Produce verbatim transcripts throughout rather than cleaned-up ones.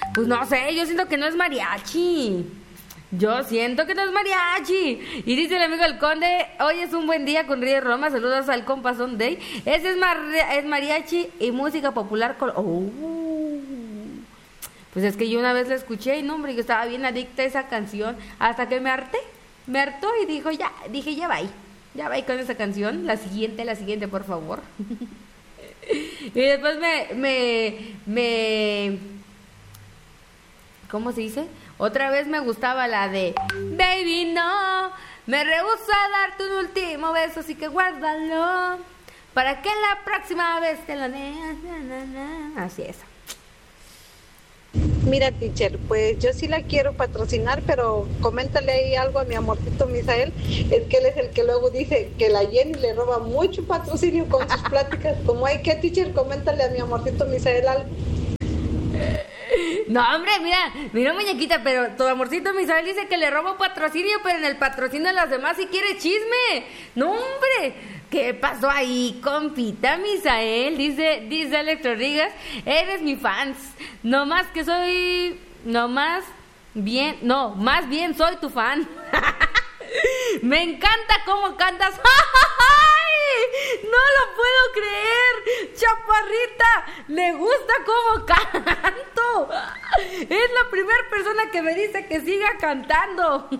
Pues no sé, yo siento que no es mariachi. Yo siento que no es mariachi. Y dice el amigo el conde, hoy es un buen día con Río Roma, saludos al compa Sunday. Ese es, mar es mariachi y música popular. Con oh. Pues es que yo una vez la escuché y no, hombre, yo estaba bien adicta a esa canción. Hasta que me harté, me hartó y dijo, ya, dije, ya va, ya va con esa canción. La siguiente, la siguiente, por favor. Y después me, me, me, ¿cómo se dice? Otra vez me gustaba la de Baby, no, me rehúso a darte un último beso, así que guárdalo para que la próxima vez te lo dé. Así es. Mira, teacher, pues yo sí la quiero patrocinar, pero coméntale ahí algo a mi amorcito Misael. Es que él es el que luego dice que la Jenny le roba mucho patrocinio con sus pláticas. Como hay que, teacher, coméntale a mi amorcito Misael algo. No, hombre, mira, mira muñequita, pero tu amorcito Misael dice que le roba patrocinio, pero en el patrocinio de las demás sí quiere chisme. No, hombre, ¿qué pasó ahí, compita Misael? Dice, dice Alex Rodríguez, eres mi fans, no más que soy, no más bien, no, más bien soy tu fan. Me encanta cómo cantas. ¡Ay! No lo puedo creer. Chaparrita, le gusta cómo canto. Es la primera persona que me dice que siga cantando.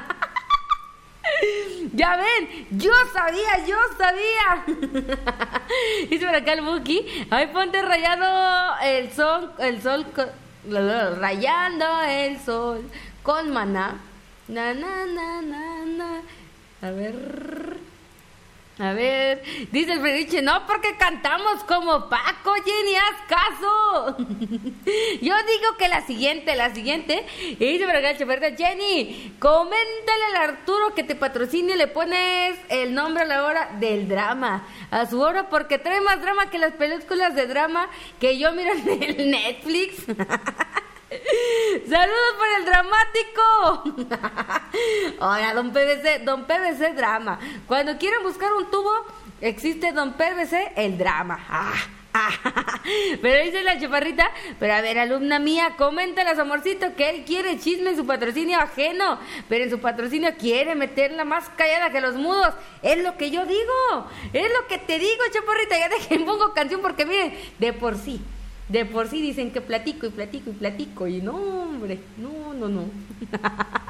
Ya ven, yo sabía, yo sabía. Dice por acá el Buki, ay, ponte rayado el sol, el sol, rayando el sol con maná. Na, na, na, na, na. A ver. A ver. Dice el Fredriche, no, porque cantamos como Paco, Jenny, haz caso. Yo digo que la siguiente, la siguiente. Y dice por acá el Chaparrita, Jenny, coméntale al Arturo que te patrocine y le pones el nombre a la hora del drama. A su hora, porque trae más drama que las películas de drama que yo miro en el Netflix. ¡Saludos por el dramático! Ahora, don P V C, don P V C drama. Cuando quieren buscar un tubo, existe don P V C el drama. Ah, ah. Pero dice la Chaparrita, pero a ver, alumna mía, coméntale a su amorcito que él quiere chisme en su patrocinio ajeno, pero en su patrocinio quiere meterla más callada que los mudos. Es lo que yo digo, es lo que te digo, Chaparrita. Ya dejen, pongo canción porque miren, de por sí. De por sí dicen que platico y platico y platico. Y no, hombre, no, no, no.